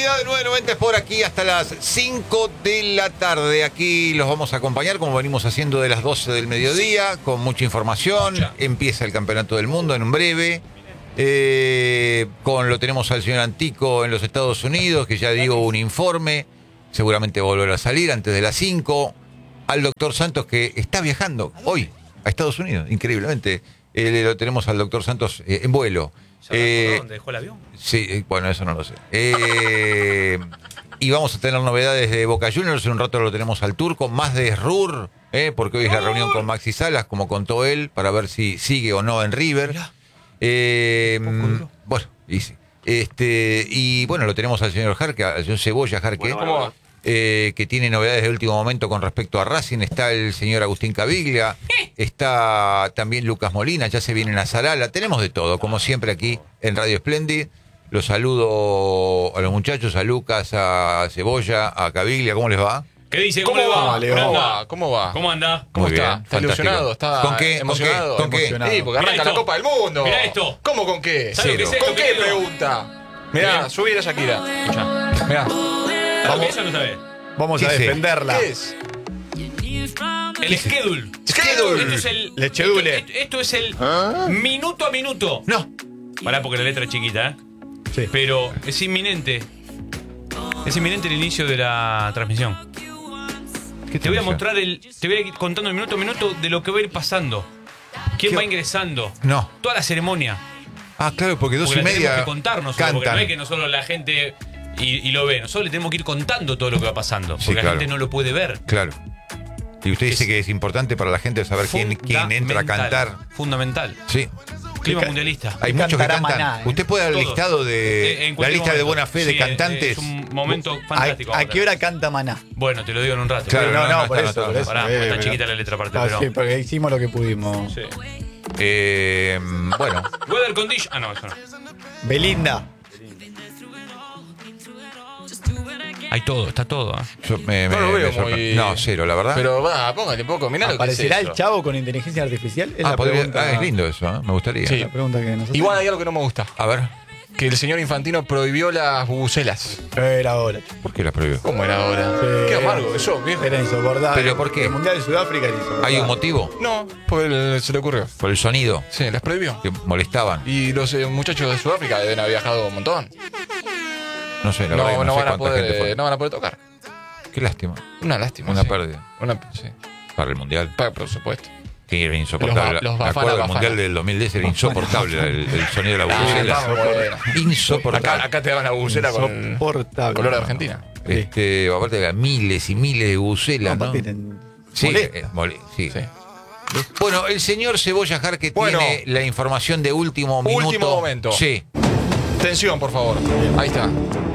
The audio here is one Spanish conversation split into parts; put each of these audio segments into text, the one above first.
continuidad de 990 por aquí hasta las 5 de la tarde. Aquí los vamos a acompañar como venimos haciendo de las 12 del mediodía, con mucha información. Empieza el Campeonato del Mundo en un breve. Lo tenemos al señor Antico en los Estados Unidos, que ya dio un informe. Seguramente volverá a salir antes de las 5. Al doctor Santos, que está viajando hoy a Estados Unidos, increíblemente. Lo tenemos al doctor Santos en vuelo. ¿Dónde dejó el avión? Sí, bueno, eso no lo sé. Y vamos a tener novedades de Boca Juniors. En un rato lo tenemos al Turco, más de Ruhr, porque hoy es la reunión con Maxi Salas, como contó él, para ver si sigue o no en River. Bueno, y sí. Y bueno, lo tenemos al señor Jarque, al señor Cebolla Jarque. ¿Cómo va? Que tiene novedades de último momento con respecto a Racing. Está el señor Agustín Caviglia, está también Lucas Molina, ya se viene a Zarala. Tenemos de todo, como siempre aquí en Radio Splendid. Los saludo a los muchachos, a Lucas, a Cebolla, a Caviglia. ¿Cómo les va? ¿Qué dice? ¿Cómo le va? ¿Cómo va? ¿Cómo anda? ¿Cómo Muy está? bien, ¿Está ilusionado? ¿Está ¿Con qué? emocionado? ¿Con qué? Sí, porque arranca la Copa del Mundo. Mirá esto. ¿Cómo con qué? ¿Sabes lo que es esto, ¿Con qué querido? pregunta? Mirá, Bien. subí a Shakira. Escuchá. Mirá. Vamos. Eso no sabés. Vamos ¿Qué a es? defenderla. ¿Qué es? El schedule. Schedule. Esto es el... Lechedule. Esto es el minuto a minuto. No. Pará, porque la letra es chiquita, ¿eh? Sí. Pero es inminente. Es inminente el inicio de la transmisión. Te voy a mostrar te voy a ir contando el minuto a minuto de lo que va a ir pasando. ¿Quién ¿Qué? va ingresando? No. Toda la ceremonia. Ah, claro, porque 2 Porque y la media tenemos que contar nosotros, porque no cantan. es que nosotros la gente y lo ve. Nosotros le tenemos que ir contando todo lo que va pasando. Porque Sí, la claro. gente no lo puede ver. Claro. Y usted dice que es importante para la gente saber quién entra a cantar. Fundamental. Sí. Clima mundialista. Hay muchos que cantará cantan. Maná, Usted puede dar el Todos. listado de En la cualquier lista de momento. buena fe de Sí, cantantes. Es un momento fantástico. ¿A qué hora canta Maná? Bueno, te lo digo en un rato. Claro, Pero no, por está eso, anotado. por eso. Pará, porque está pero- chiquita la letra aparte. Ah, Pero... sí, porque hicimos lo que pudimos. Sí. Bueno, Weather condition. Ah, no, eso no. Belinda. Hay todo, está todo. yo me No lo veo sorprende. muy- No, cero, la verdad. Pero va, póngale un poco. Mirá lo que es ¿Aparecerá eso. el chavo con inteligencia artificial? Es la podría- pregunta. es lindo eso, ¿eh? Me gustaría. Sí. La pregunta que nosotros. Igual hay algo que no me gusta. A ver, Que el señor Infantino prohibió las bubucelas. Era ahora. ¿por qué las prohibió? ¿Cómo era ahora? Sí. Qué amargo eso, viejo. Era insoportable. ¿Pero por qué? El Mundial de Sudáfrica era insoportable. ¿Hay un motivo? No, porque se le ocurrió. Por el sonido Sí, las prohibió. que molestaban. Y los muchachos de Sudáfrica deben haber viajado un montón. No sé, la verdad que No, no sé van a cuánta gente fue. no van a poder tocar. Qué lástima. Una lástima. Una sí. pérdida Sí. para el Mundial. Por supuesto. Que era insoportable. Los Me Bafana, acuerdo del Bafana. Mundial del 2010 era insoportable el sonido de la bubucela. Bueno. Insoportable. Acá te daban la bubucela con Insoportable. color de Argentina. Aparte había miles y miles de bubucelas, ¿no? Aparte eran- Sí, molesta. sí. Sí. Bueno, el señor Cebolla Jarque Bueno. tiene la información de último minuto. Último momento. Sí. Tensión, por favor. Ahí está.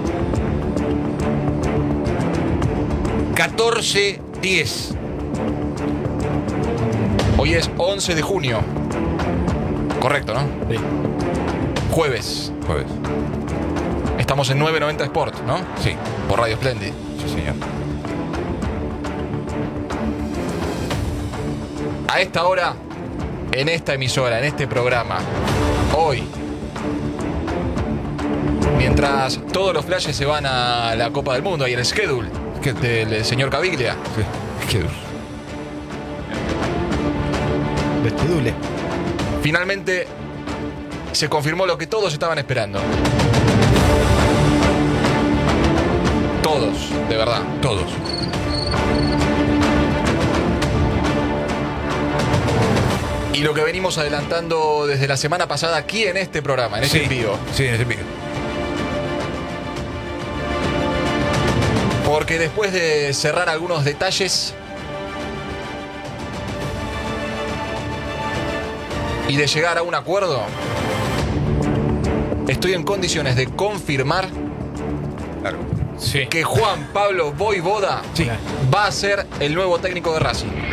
14:10. Hoy es 11 de junio. Correcto, ¿no? Sí. Jueves. Jueves. Estamos en 990 Sport, ¿no? Sí, Por Radio Splendid. sí, señor. A esta hora, en esta emisora, en este programa, hoy, mientras todos los flashes se van a la Copa del Mundo y el schedule del señor Caviglia, Sí. Qué duro. Vestidule. finalmente se confirmó lo que todos estaban esperando. Todos, de verdad. Todos. Y lo que venimos adelantando desde la semana pasada aquí en este programa, en este envío. Sí, en ese envío. Porque después de cerrar algunos detalles y de llegar a un acuerdo, estoy en condiciones de confirmar Claro. Sí. que Juan Pablo Voivoda Sí. va a ser el nuevo técnico de Racing. Muy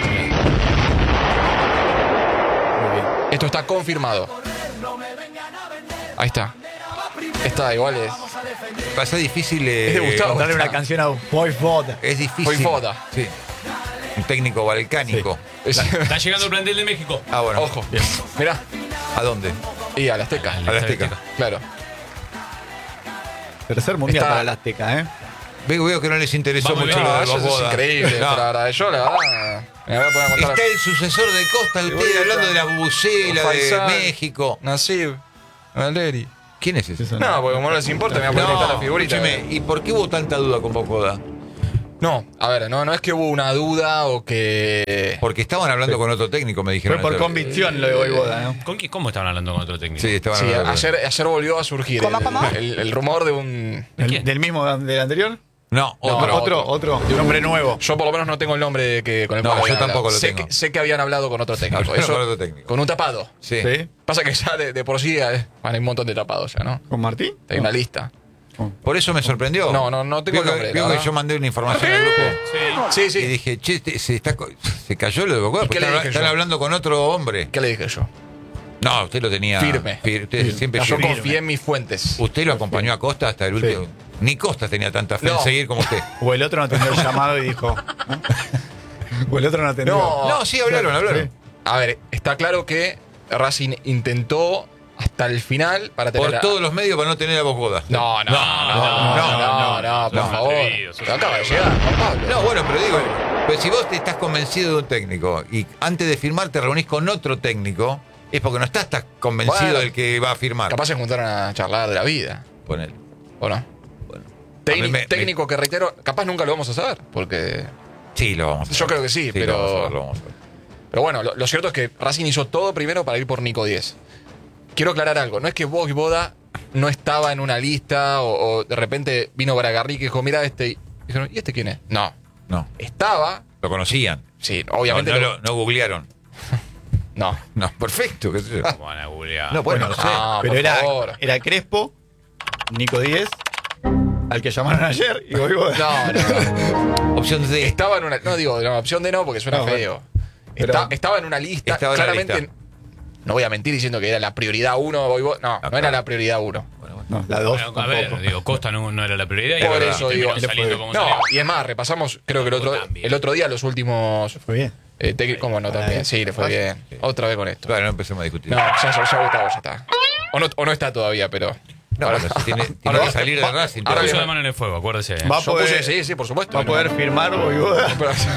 bien. Esto está confirmado. Ahí está. Está, igual es. Pasa difícil. Es de Gustavo. Contarle una canción a Voivoda. Es difícil. Voivoda. Sí. Un técnico balcánico. Es- Está llegando el plantel de México. Ah, bueno. Ojo. Mirá. ¿A dónde? Y a la Azteca. A la Azteca. Claro. Tercer mundial Está- para el Azteca, ¿eh? Veo que no les interesó Vamos mucho bien, lo de eso los es bodas. increíble. No. Yo, la verdad, me voy a poner a contar. Está el sucesor de Costa, voy usted a- hablando de la bubucela, de Faisal, México. Nasib, Valeri. ¿Quién es ese? Eso No, porque como no les importa, me voy a poner a contar la figurita. escúcheme, ¿y por qué hubo tanta duda con Bocoda? No, a ver, no es que hubo una duda o que. Porque estaban hablando con otro técnico, me dijeron. Fue por ayer. convicción lo de Voivoda, ¿no? ¿Cómo estaban hablando con otro técnico? Sí, estaban Sí, hablando. ayer volvió a surgir el rumor de un. ¿Quién? ¿Del mismo del anterior? No, No, otro. Otro. De un hombre nuevo. Yo por lo menos no tengo el nombre con el No, cual yo habían tampoco hablado. lo tengo. Sé que habían hablado con otro técnico. Hablaron Eso, con otro técnico. Con un tapado. Sí. ¿Sí? Pasa que ya de por sí hay un montón de tapados ya, ¿no? ¿Con Martín? Hay una lista. Por eso me sorprendió. No tengo el Vio nombre. que ¿no? yo mandé una información al grupo. Sí. Sí, Y sí. dije, che, se cayó lo de Bocoda. ¿Y qué Porque le están, dije están yo? hablando con otro hombre. ¿Qué le dije yo? No, usted lo tenía. Firme. Usted siempre Yo firme. confié en mis fuentes. Usted lo acompañó a Costa hasta el último. Ni Costa tenía tanta fe en No. seguir como usted. O el otro no atendió el llamado y dijo. ¿no? O el otro no atendió. No. No, sí, hablaron. Sí. A ver, está claro que Racing intentó hasta el final para tener. Por todos los medios para no tener a Bocoda. No, por favor. atrevido, sos Acaba de llegar, Juan Pablo. No, bueno, pero digo, pero si vos te estás convencido de un técnico y antes de firmar te reunís con otro técnico, es porque no estás tan convencido Bueno, del que va a firmar. Capaz se juntaron a charlar de la vida. Ponele. ¿O no? Bueno. Técnico, A mí me- técnico que reitero, capaz nunca lo vamos a saber. Porque. Sí, lo vamos a ver. Yo creo que sí, pero- Lo vamos a ver, lo vamos a ver. Pero bueno, lo cierto es que Racing hizo todo primero para ir por Nico 10. Quiero aclarar algo. No es que Boda no estaba en una lista o de repente vino Bragarni que dijo, mira este. Y dijeron, ¿y este quién es? No. No, Estaba. lo conocían. Sí, obviamente. No googlearon. No. No, perfecto, qué sé yo. ¿Cómo van a googlear? No, bueno, no sé. Ah, Pero por favor. era Crespo, Nico 10, al que llamaron ayer y Voivoda. No. Opción D. Estaba en una. No digo, no, opción de no, porque suena No, feo. Pero- Estaba en una lista. Estaba en la claramente. lista. No voy a mentir diciendo que era la prioridad 1. No, no era la prioridad 1. No, la 2 Bueno, a ver, digo, Costa no era la prioridad. Por y eso terminó digo, saliendo como No, salió. y es más, repasamos, creo que También. el otro día, los últimos. Fue bien. ¿Cómo no también? Sí, le fue bien. Otra vez con esto. Claro, no empecemos a discutir. No, ya Gustavo ya está. O no está todavía, pero. No, ahora- bueno, tiene ahora- que salir de Racing. ahora todavía. Puso la mano en el fuego, acuérdese. Va a Yo puse, poder, sí, por supuesto. va a poder firmar Voivoda.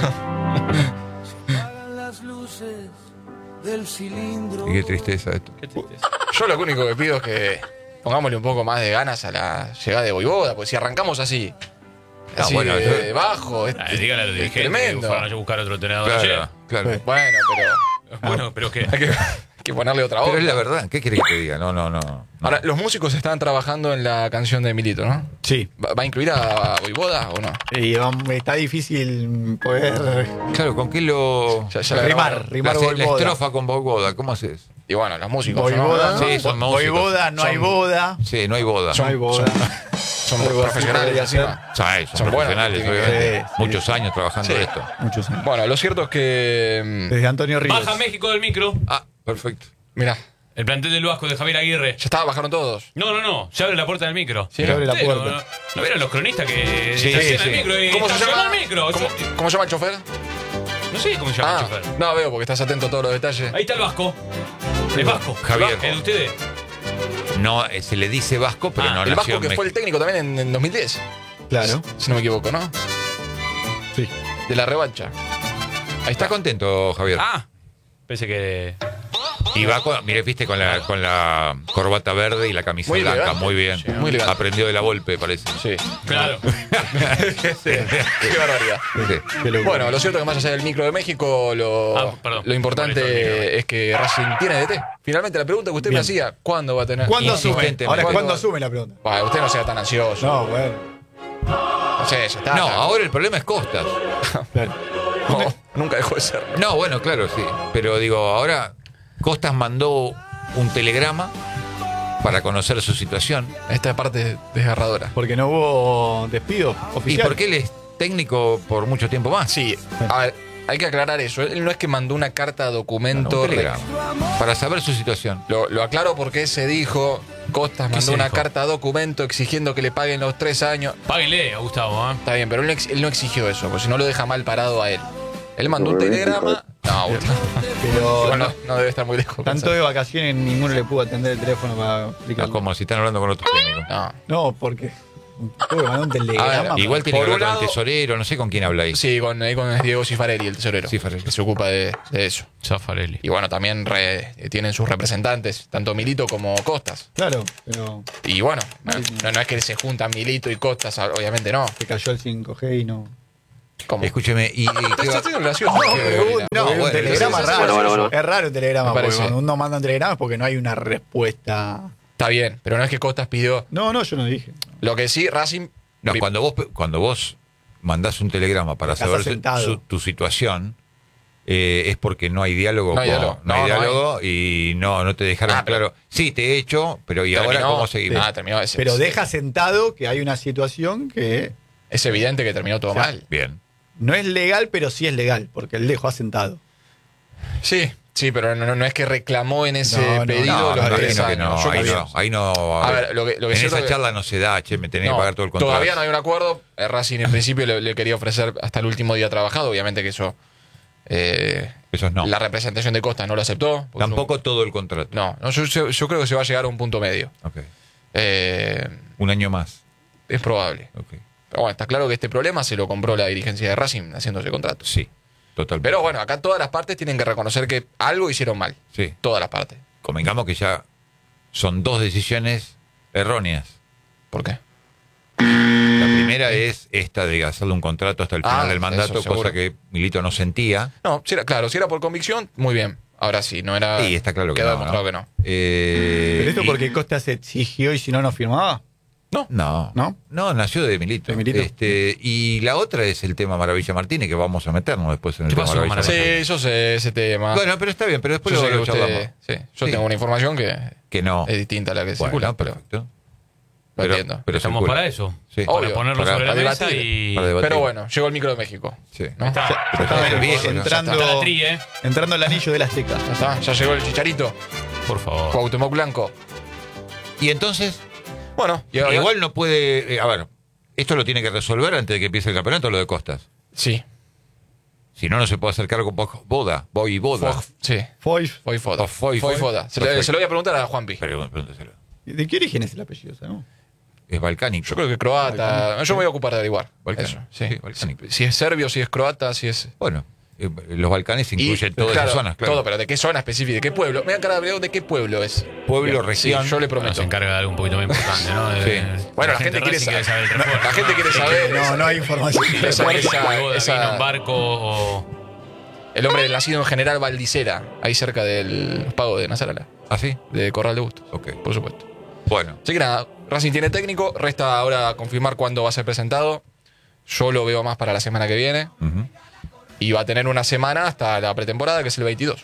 Las luces del cilindro. Y qué tristeza esto. Yo lo único que pido es que pongámosle un poco más de ganas a la llegada de Voivoda, porque si arrancamos así bueno, de bajo, Dígale a los es dirigentes que tremendo. fueron a buscar otro entrenador Claro, ayer. claro. Sí. Bueno, pero Bueno, pero ¿qué? hay que ponerle otra Pero onda. es la verdad. ¿Qué querés que te diga? No. Ahora, los músicos están trabajando en la canción de Milito, ¿no? Sí. ¿Va a incluir a Voivoda o no? Y está difícil poder Claro, ¿con qué lo...? Ya la grabaron. rimar la Voivoda. estrofa con Bocoda, ¿cómo haces? Y bueno, los músicos Voivoda, ¿no? Sí, son músicos. Voivoda, no hay Son- boda. Sí, no hay boda. No hay boda. Son Algo así profesionales podría encima. Son Son buenos, profesionales, tienen que- obviamente. Sí, sí. Muchos años trabajando Sí. en esto. Muchos años. Bueno, lo cierto es que. Desde Antonio Ríos. Baja México del micro. Ah, perfecto. Mirá, El plantel del Vasco de Javier Aguirre. ya estaba, bajaron todos. No. Se abre la puerta del micro. Sí, Se abre la Ustedes puerta. ¿No vieron los cronistas que Sí, estacionan sí. el micro y ¿Cómo se estacionó llama? el micro? ¿Cómo se llama el chofer? No sé cómo se llama el Ah, chofer. no veo porque estás atento a todos los detalles. Ahí está el Vasco. El Vasco. Javier. El Vasco, el de ustedes. No, se le dice Vasco, pero Ah, no El nació Vasco en que fue el México. técnico también en 2010. Claro. Si no me equivoco, ¿no? Sí. De la revancha. Ahí está contento, Javier. Ah. Pensé que. Y va con, mire, viste, con la corbata verde y la camisa Muy blanca, elegante. muy bien. Sí, muy elegante. Aprendió de la Volpe, parece. Sí. Claro. Qué barbaridad. Sí. Qué locura. Bueno, lo cierto es que más allá del micro de México, lo Perdón. importante Molestó el micro. es que Racing tiene DT. Finalmente, la pregunta que usted me Bien. hacía, ¿cuándo va a tener? ¿Cuándo asume? Insistentemente. Ahora, ¿Cuándo? ¿cuándo asume la pregunta? Bueno, usted no sea tan ansioso. No, bueno. No sé, ya está. No, ahora el problema es Costas. Claro. No, nunca dejó de ser. No, bueno, claro, sí. Pero digo, ahora Costas mandó un telegrama para conocer su situación. Esta parte es desgarradora. Porque no hubo despido ¿Y oficial. por qué él es técnico por mucho tiempo más? Sí, a ver, hay que aclarar eso. Él no es que mandó una carta documento. Un telegrama. Para saber su situación. Lo aclaro porque se dijo, Costas mandó se una dijo? carta documento exigiendo que le paguen los 3 años. Páguenle a Gustavo, ¿eh? Está bien, pero él no exigió eso, porque si no lo deja mal parado a él. Él mandó un telegrama. No, Gustavo. Pero Igual no- no debe estar muy lejos. tanto de vacaciones ninguno le pudo atender el teléfono para No, explicar. como si están hablando con otros técnicos. No. No, porque Tuve que mandar un telegrama. Igual tiene que Por ver un con el lado- tesorero, no sé con quién habla ahí. Sí, con Diego Cifarelli, el tesorero. Cifarelli. Que se ocupa de eso. Zaffarelli. Y bueno, también tienen sus representantes, tanto Milito como Costas. Claro, pero Y bueno, no es que se juntan Milito y Costas, obviamente no. se cayó el 5G y no. ¿Cómo? Escúcheme, y qué va- Estoy gracioso. No, Porque bueno, un telegrama sí, sí, raro. bueno. Es raro un telegrama, Me porque parece. cuando uno manda un telegrama es porque no hay una respuesta. Está bien, pero no es que Costas pidió. No, yo no dije. Lo que sí, Racing. No, cuando vos mandás un telegrama para Estás saber asentado. tu situación, es porque no hay diálogo. No hay diálogo. No hay No diálogo y no te dejaron pero- claro. Sí, te he hecho, pero ¿y ahora terminó- cómo seguimos? terminó. Pero deja sentado que hay una situación que Es evidente que terminó todo O sea, mal. Bien. no es legal, pero sí es legal, porque él dejó asentado. Sí, pero no es que reclamó en ese No, no, pedido No, los me 10 imagino que años. no. Yo Ahí creo. no. Ahí no. A ver, lo que en es esa cierto que- charla no se da, che, me tenés No, que pagar todo el contrato. todavía no hay un acuerdo. Racing en principio le quería ofrecer hasta el último día trabajado. Obviamente que eso. Esos no. La representación de Costa no lo aceptó. porque Tampoco todo el contrato. yo creo que se va a llegar a un punto medio. Ok. Eh, Un año más. es probable. Ok. Pero bueno, está claro que este problema se lo compró la dirigencia de Racing haciendo ese contrato. Sí, totalmente. Pero bueno, acá todas las partes tienen que reconocer que algo hicieron mal. Sí. Todas las partes. Convengamos que ya son dos decisiones erróneas. ¿Por qué? La primera es esta de hacerle un contrato hasta el final Ah, del mandato, eso seguro. cosa que Milito no sentía. No, si era por convicción, muy bien. Ahora sí, no era. Y está claro que quedó no. demostrado que no. Pero esto y- porque Costa se exigió y si no firmaba. No, ¿No? nació de Milito. De Milito. Y la otra es el tema Maravilla Martínez, que vamos a meternos después en el ¿Qué tema pasó con Maravilla Sí, Martínez. yo sé ese tema. Bueno, pero está bien, pero después yo sé lo que charlamos. usted. Sí, yo Sí. tengo una información que Que no. es distinta a la que Bueno, circula, pero perfecto. lo entiendo. Pero Estamos circula. para eso. Sí. Para Obvio, ponerlo para- sobre la para mesa debatir. y. Para debatir. Pero bueno, llegó el micro de México. Sí. ¿no? Está. Pero Estaba está viejo, ya. entrando, Está la tri, entrando el anillo del Azteca. Ya está, ya llegó el Chicharito. Por favor. Cuauhtémoc Blanco. Y entonces, Bueno, igual no puede. A ver, esto lo tiene que resolver antes de que empiece el campeonato, lo de Costas. Sí. Si no, no se puede hacer cargo con Boda. Sí. Foyf. Foyfoda. O Foy- Foyfoda. Se Perfecto. lo voy a preguntar a Juanpi. Pregúnteselo. ¿De qué origen es el apellido? ¿No? Es balcánico. Yo creo que croata. Yo me voy a ocupar de averiguar. Balcánico. Eso, sí. Sí, balcánico. Si es serbio, si es croata, si es. Bueno, los Balcanes incluyen todas claro, esas zonas, claro. Todo, pero ¿de qué zona específica? ¿De qué pueblo? Me dan cara de qué pueblo es. Pueblo, Bien, región. Sí, yo le Bueno, prometo. se encarga de algo un poquito más importante, ¿no? Sí. Bueno, la gente quiere Racing saber. el refuerzo, La gente ¿no? quiere saber. No hay información. Esa- Boda esa- vino en barco o. El hombre del nacido en General Valdicera, ahí cerca del pago de Nazarala, ¿Ah, sí? de Corral de Bustos, Ok. por supuesto. Bueno, Así que nada, Racing tiene técnico, resta ahora confirmar cuándo va a ser presentado. Yo lo veo más para la semana que viene. ujú. Y va a tener una semana hasta la pretemporada, que es el 22.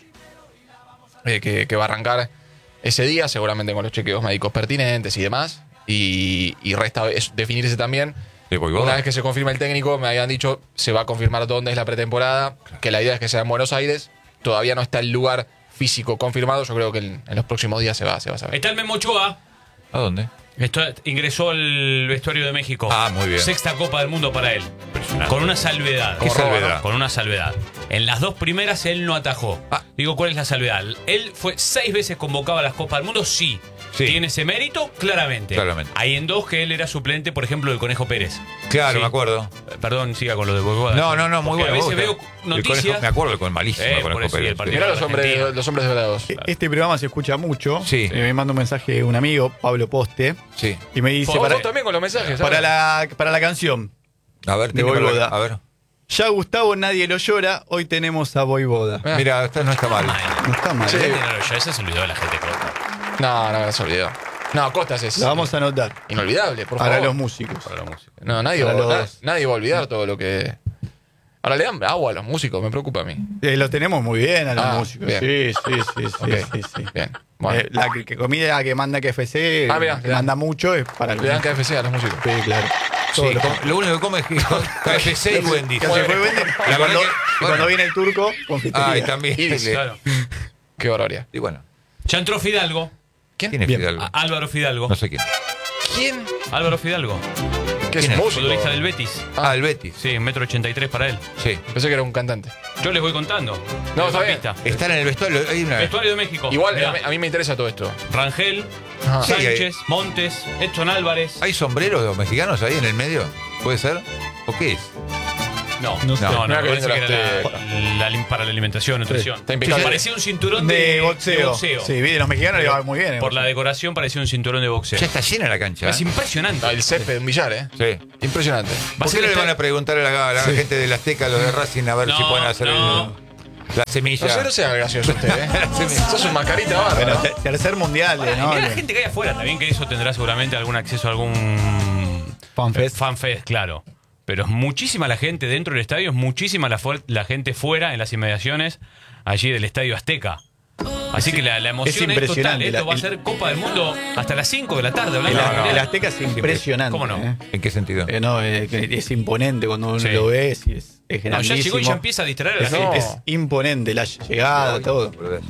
Que va a arrancar ese día, seguramente con los chequeos médicos pertinentes y demás. Y resta definirse también. ¿De Voivoda? Una vez que se confirme el técnico, me habían dicho, se va a confirmar dónde es la pretemporada, que la idea es que sea en Buenos Aires. Todavía no está el lugar físico confirmado, yo creo que en los próximos días se va a saber. Está el Memo Ochoa. ¿A dónde? Ingresó al vestuario de México. Ah, muy bien. Sexta Copa del Mundo para él. Impresionante. Con una salvedad. ¿Qué salvedad? Con una salvedad. En las dos primeras él no atajó. Ah. Digo, ¿cuál es la salvedad? Él fue 6 veces convocado a las Copas del Mundo, sí. Sí. ¿Tiene ese mérito? Claramente. Claramente. Hay en dos que él era suplente, por ejemplo, del Conejo Pérez. Claro, Sí. me acuerdo. Perdón, siga con lo de Voivoda. No, muy Porque bueno. A veces me veo gusta. El noticias. Conejo- me acuerdo con malísimo. el por Conejo eso, y el Pérez, partido- Mirá Argentina. los hombres dorados. Este programa se escucha mucho. Sí. Me manda un mensaje un amigo, Pablo Poste, Sí. y me dice Vos también con los mensajes, ¿sabes? para la canción. A ver, De tiene para- Voivoda. A ver. Ya Gustavo nadie lo llora, hoy tenemos a Voivoda. Ah. Mira, esta no está mal. No está mal. Sí. ¿eh? Ya ese se olvidó de la gente Costa. No, se olvidó. No, Costas es La vamos a anotar inolvidable, por para favor. los músicos. Para la música. No, nadie para va, los- nadie va a olvidar todo lo que... Ahora le dan agua a los músicos, me preocupa a mí. Lo tenemos muy bien a los Ah, músicos. bien. Sí. Ok, sí. bien. Bueno, La que comida que manda KFC, mirá, que le dan- manda mucho, es para los le dan músicos. KFC a los músicos. Sí, claro. Sí, Todos los- lo único que come es KFC y Wendy's. Que se fue vender. La Y verdad cuando, que- y cuando viene el turco, confitería. Ay, también. Claro. Qué barbaridad. Y bueno, Ya entró Fidalgo. ¿quién es Bien. Fidalgo? Álvaro Fidalgo. No sé quién. ¿Quién? Álvaro Fidalgo. ¿Qué es ¿Quién es? músico? Futbolista del Betis. Ah, el Betis. Sí, 1,83 m para él. Sí. Pensé que era un cantante. Yo les voy contando. No, La está bien. pista. Están en el vestuario. Hay una... Vestuario de México. Igual, Mirá, a mí me interesa todo esto. Rangel, Ajá. Sánchez, Montes, Edson Álvarez. ¿Hay sombreros de los mexicanos ahí en el medio? ¿Puede ser? ¿O qué es? No, No. no, Mira que parece que viendo era para la alimentación, nutrición. Está impecable. Parecía un cinturón De boxeo. Sí, de los mexicanos le va muy bien. Por la decoración parecía un cinturón de boxeo. Ya está llena la cancha. Es impresionante. No, el césped de un billar, ¿eh? Sí. Impresionante. ¿Por qué no le van a preguntar a la gente del Azteca, a los de Racing, a ver No, si pueden hacer no. la semilla? No sea gracioso usted, ¿eh? Sos un mascarita barra. Bueno, tercer mundial, ¿no? Mirá la gente que hay afuera, también que eso tendrá seguramente algún acceso a algún Fanfest. fanfest, claro. Pero es muchísima la gente dentro del estadio, es muchísima la gente fuera, en las inmediaciones, allí del Estadio Azteca. Así que la emoción es total. impresionante. Esto va a ser Copa del Mundo hasta las 5 de la tarde. hablando del El Mundial. Azteca es impresionante. ¿Cómo no? ¿En qué sentido? No, es imponente cuando uno Sí. lo ve, es No, grandísimo. ya llegó y ya empieza a distraer a la Es, gente. es imponente la llegada, todo.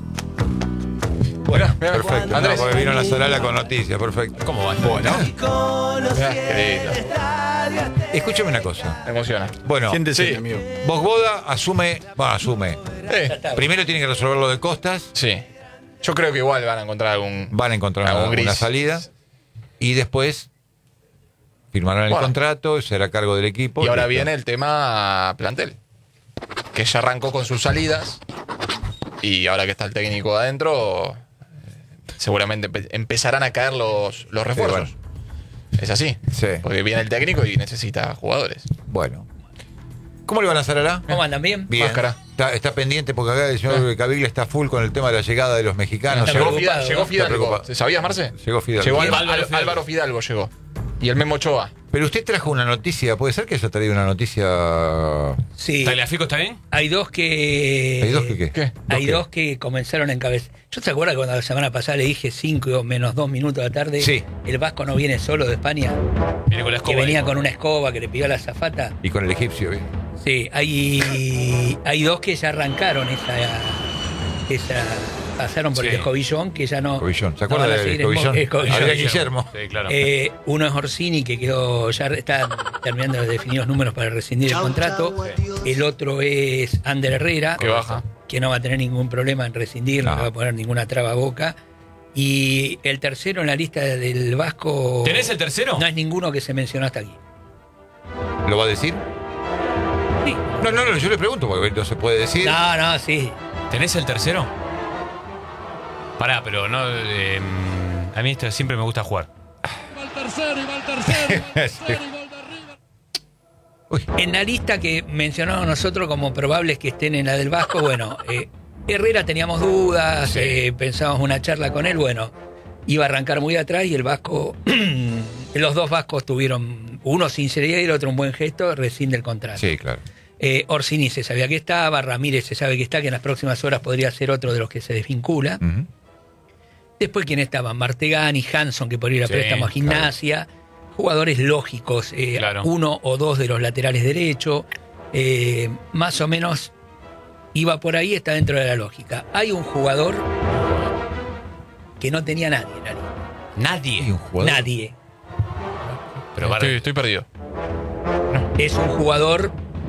Mirá, mirá, Perfecto. Andrés. No, porque vino la Zarala con noticias, perfecto. ¿Cómo va? Bueno, Mirá, qué lindo. Escúchame una cosa. Me emociona. Bueno, siéntese, sí. amigo. Boda asume. Primero tiene que resolver lo de Costas. Sí. Yo creo que igual van a encontrar algún. Van a encontrar algún una gris. salida. Y después firmarán el Bueno. contrato, será cargo del equipo. Y ahora listo. viene el tema plantel. Que ya arrancó con sus salidas. Y ahora que está el técnico adentro, seguramente empezarán a caer los refuerzos. Sí, Es así. Sí. Porque viene el técnico y necesita jugadores. Bueno. ¿Cómo le van a Zarala? ¿Cómo andan? ¿Bien? Bien. Máscara. Está pendiente porque acá el señor Caviglia está full con el tema de la llegada de los mexicanos. Está Llegó, preocupado, Llegó ¿no? Está Fidalgo. preocupado. ¿Sabías, Marce? Llegó Fidalgo. Llegó Bien, Álvaro, Álvaro Fidalgo llegó. Y el Memo Ochoa. Pero usted trajo una noticia, ¿puede ser que haya traído una noticia? Sí. ¿Tagliafico está bien? Hay dos que. ¿Hay dos que qué? ¿Qué? Hay ¿Dos qué? dos que comenzaron a encabezar. ¿Yo te acuerdas cuando la semana pasada le dije 5 menos 2 minutos de la tarde? Sí. El Vasco no viene solo de España. Viene con la Que escoba. venía ahí. con una escoba que le pidió a la azafata. Y con el egipcio, ¿bien? Sí, hay dos que ya arrancaron esa pasaron por Sí. el escobillón, que ya no. Escobillón. ¿Se no acuerda van a del seguir en escobillón? escobillón. Adrián Guillermo. Sí, claro. Uno es Orsini, que quedó, ya está terminando de definir los números para rescindir el contrato. El otro es Ander Herrera, Que baja. que no va a tener ningún problema en rescindir, no No. le va a poner ninguna traba a boca. Y el tercero en la lista del Vasco. ¿Tenés el tercero? No es ninguno que se mencionó hasta aquí. ¿Lo va a decir? Sí. No, yo le pregunto porque no se puede decir. No, sí. ¿Tenés el tercero? Pará, pero no. A mí esto siempre me gusta jugar. Uy, En la lista que mencionamos nosotros como probables que estén en la del Vasco, bueno, Herrera teníamos dudas, Sí. pensábamos una charla con él, bueno, iba a arrancar muy atrás y el Vasco, los dos Vascos tuvieron, uno sinceridad y el otro un buen gesto, rescinde el contrato. sí, claro. Orsini se sabía que estaba, Ramírez se sabe que está, que en las próximas horas podría ser otro de los que se desvincula. Ujú. Después, ¿quién estaban? Martegani, Hanson, que por ir a Sí, préstamo a Gimnasia. Jugadores lógicos, Claro. uno o dos de los laterales derecho. Más o menos iba por ahí, está dentro de la lógica. Hay un jugador que no tenía nadie en la lista. ¿Y Nadie. un jugador? Nadie. Pero para. Estoy perdido. Es un jugador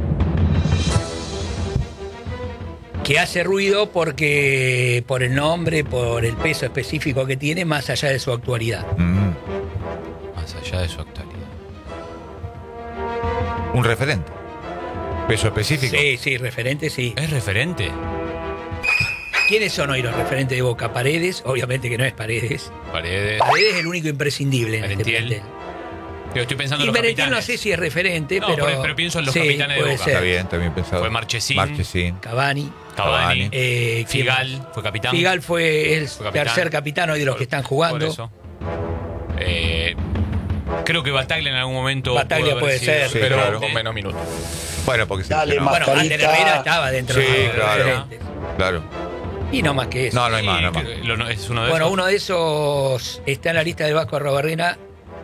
que hace ruido porque por el nombre, por el peso específico que tiene, más allá de su actualidad. Más allá de su actualidad. Un referente. Peso específico. Sí, referente, sí. ¿Es referente? ¿Quiénes son hoy los referentes de Boca? Paredes, obviamente que no es Paredes. Paredes. Paredes es el único imprescindible en este Merentiel. plantel. Yo estoy pensando Y en los Merentiel no capitanes. sé si es referente, No, pero... pero pienso en los sí, capitanes de puede Boca. ser. Está bien, también pensado. Fue Marchesín. Marchesín. Cavani. Cavani. ¿quién Figal más? fue capitán. Figal fue el Fue capitán. tercer capitán hoy de los que están jugando. Por eso. Creo que Bataglia en algún momento. Bataglia pudo haber puede sido ser, Sí, Pero claro. con menos minutos. Bueno, porque se Dale, lesionó. Bueno, Ander Herrera estaba dentro Sí, de los claro. referentes. Claro. Y no más que eso. No, no hay más, no hay más. Es uno de Bueno, esos. uno de esos está en la lista del Vasco Arrobarrena,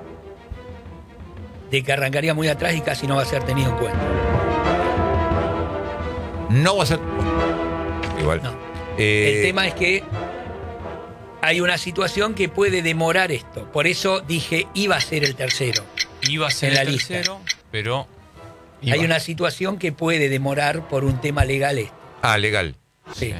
de que arrancaría muy atrás y casi no va a ser tenido en cuenta. No va a ser. Igual. No. El tema es que hay una situación que puede demorar esto. Por eso dije, iba a ser el tercero. Iba a ser en la el lista. tercero, pero. Hay una situación que puede demorar por un tema legal esto. Ah, legal. Sí.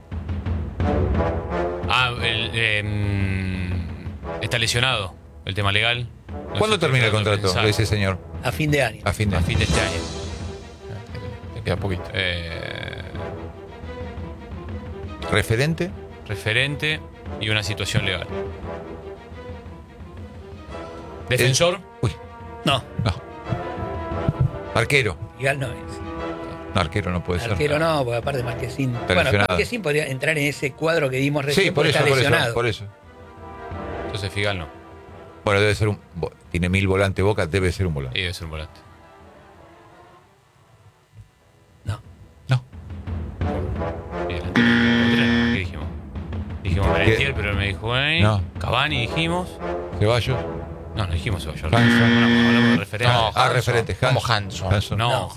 Está lesionado el tema legal. No ¿Cuándo sé, termina el estoy contrato pensando. de ese señor? A fin de año. A fin de A año. fin de este año. Le queda poquito. ¿Referente? Referente y una situación legal. ¿Defensor? Uy, No, no. Arquero. legal no es. No, arquero no puede ser. Arquero no, porque aparte Marquesín. Bueno, lesionado. Marquesín podría entrar en ese cuadro que dimos recién Sí, por porque eso, está lesionado. por eso. Entonces Figal no. Bueno, debe ser tiene 1000 volantes Boca, debe ser un volante. Y debe ser un volante. No. No. Bien. ¿Qué dijimos? Dijimos Merentiel, pero él me dijo, No. Cavani dijimos. Ceballos. No dijimos Ceballos. Hanson. Hablamos de referente. No, Ah, referente. Como Hanson. Hanson. No, No.